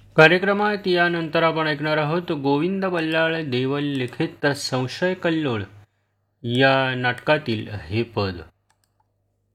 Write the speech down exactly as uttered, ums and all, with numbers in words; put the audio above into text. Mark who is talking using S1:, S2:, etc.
S1: कार्यक्रमात यानंतर आपण ऐकणार आहोत गोविंद बल्लाळ देवल लिखित संशय कल्लोळ या नाटकातील हे पद.